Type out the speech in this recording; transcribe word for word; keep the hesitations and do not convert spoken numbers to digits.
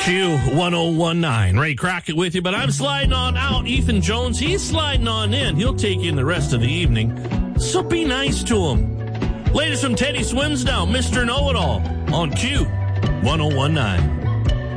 Q one oh one nine. Ray Crockett with you, but I'm sliding on out. Ethan Jones, he's sliding on in. He'll take in the rest of the evening. So be nice to him. Latest from Teddy Swims now, Mister Know-It-All on Q one oh one nine.